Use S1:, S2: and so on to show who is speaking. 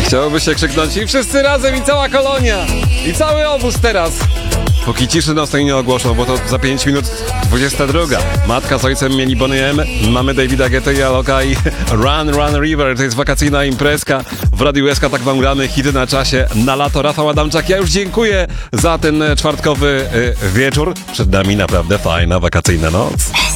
S1: Chciałoby się krzyknąć i wszyscy razem i cała kolonia i cały obóz teraz. Póki ciszy nocnej nie ogłoszą, bo to za 5 minut 22. Matka z ojcem mieli Boney M, mamy Davida Guetta i Aloka i Run River. To jest wakacyjna imprezka. W Radiu SK tak wam gramy hity na czasie na lato. Rafał Adamczak, ja już dziękuję za ten czwartkowy wieczór. Przed nami naprawdę fajna wakacyjna noc.